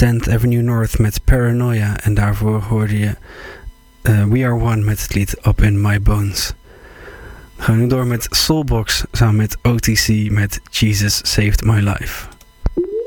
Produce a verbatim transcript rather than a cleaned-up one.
tenth Avenue North met Paranoia. En daarvoor hoorde je uh, We Are One met het lied Up In My Bones. Dan gaan we nu door met Soulbox samen met O T C met Jesus Saved My Life.